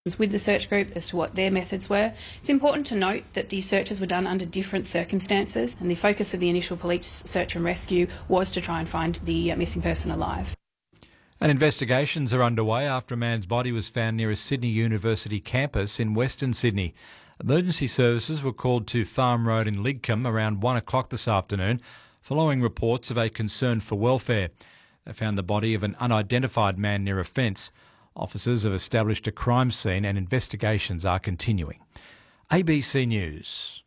with the search group as to what their methods were. It's important to note that these searches were done under different circumstances, and the focus of the initial police search and rescue was to try and find the missing person alive. And investigations are underway after a man's body was found near a Sydney University campus in Western Sydney. Emergency services were called to Farm Road in Lidcombe around 1 o'clock this afternoon, following reports of a concern for welfare. They found the body of an unidentified man near a fence. Officers have established a crime scene and investigations are continuing. ABC News.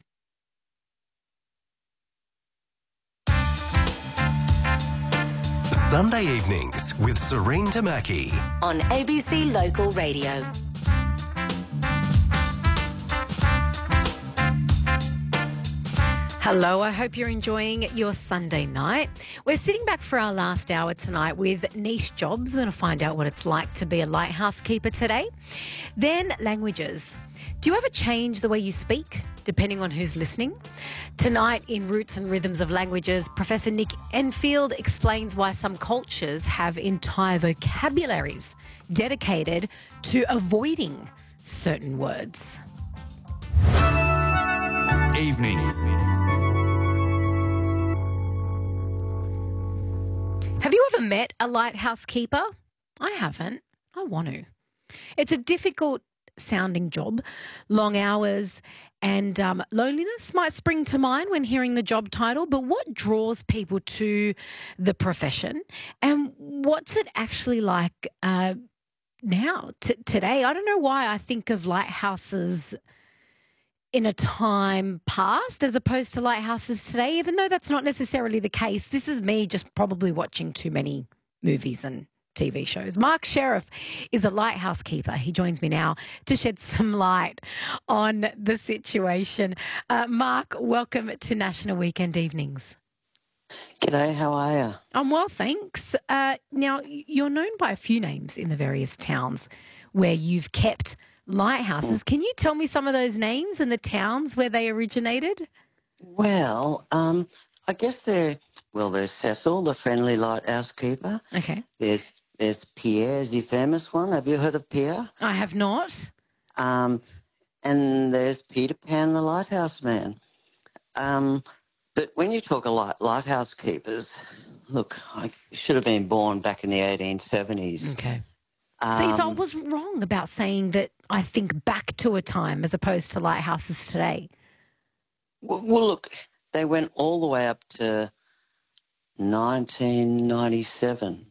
Sunday evenings with Serene Tamaki on ABC Local Radio. Hello, I hope you're enjoying your Sunday night. We're sitting back for our last hour tonight with niche jobs. We're going to find out what it's like to be a lighthouse keeper today. Then languages. Do you ever change the way you speak, depending on who's listening? Tonight in Roots and Rhythms of Languages, Professor Nick Enfield explains why some cultures have entire vocabularies dedicated to avoiding certain words. Evenings. Have you ever met a lighthouse keeper? I haven't. I want to. It's a difficult sounding job. Long hours and loneliness might spring to mind when hearing the job title, but what draws people to the profession and what's it actually like now, today? I don't know why I think of lighthouses in a time past as opposed to lighthouses today, even though that's not necessarily the case. This is me just probably watching too many movies and TV shows. Mark Sheriff is a lighthouse keeper. He joins me now to shed some light on the situation. Mark, welcome to National Weekend Evenings. G'day, how are you? I'm well, thanks. Now, you're known by a few names in the various towns where you've kept lighthouses. Can you tell me some of those names and the towns where they originated? Well, I guess there's Cecil, the friendly lighthouse keeper. Okay. There's Pierre's the famous one. Have you heard of Pierre? I have not. And there's Peter Pan, the lighthouse man. But when you talk of lighthouse keepers, look, I should have been born back in the 1870s. Okay. See, so I was wrong about saying that I think back to a time as opposed to lighthouses today. Well, look, they went all the way up to 1997.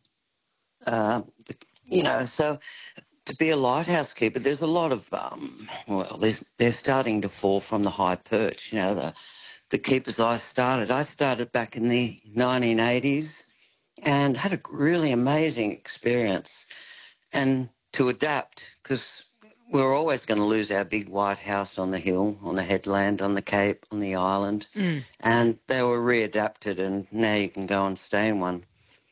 So to be a lighthouse keeper, there's a lot of, they're starting to fall from the high perch. You know, the keepers I started back in the 1980s and had a really amazing experience. And to adapt, because we're always going to lose our big white house on the hill, on the headland, on the Cape, on the island. And they were readapted, and now you can go and stay in one,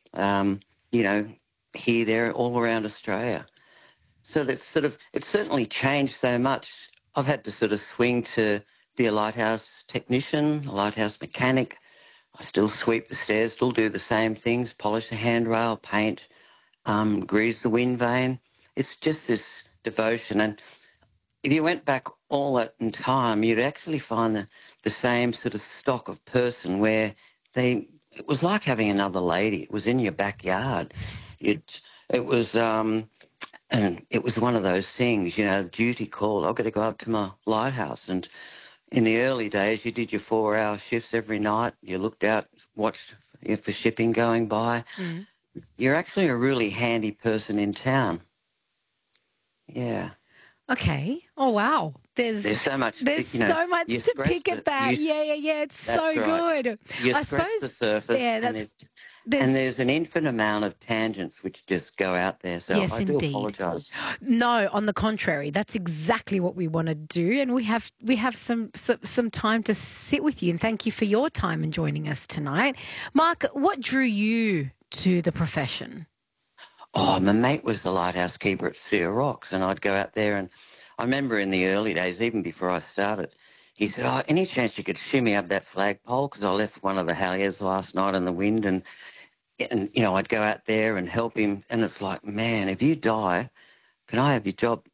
here, there, all around Australia. So it's certainly changed so much. I've had to sort of swing to be a lighthouse technician, a lighthouse mechanic. I still sweep the stairs, still do the same things, polish the handrail, paint, grease the wind vane. It's just this devotion. And if you went back all that in time, you'd actually find the same sort of stock of person where it was like having another lady. It was in your backyard. It was one of those things, the duty call. I've got to go up to my lighthouse. And in the early days, you did your 4-hour shifts every night. You looked out, watched for shipping going by. You're actually a really handy person in town. Yeah. Okay. Oh, wow. There's so much. So much to pick at that. Yeah. It's so right. good. I suppose the surface. Yeah, there's an infinite amount of tangents which just go out there. So yes, I do indeed. apologise. No, on the contrary, that's exactly what we want to do, and we have some time to sit with you. And thank you for your time and joining us tonight, Mark. What drew you to the profession? Oh, my mate was the lighthouse keeper at Cedar Rocks, and I'd go out there, and I remember in the early days, even before I started, he said, any chance you could shimmy up that flagpole, because I left one of the halyards last night in the wind, and I'd go out there and help him, and it's like, man, if you die, can I have your job?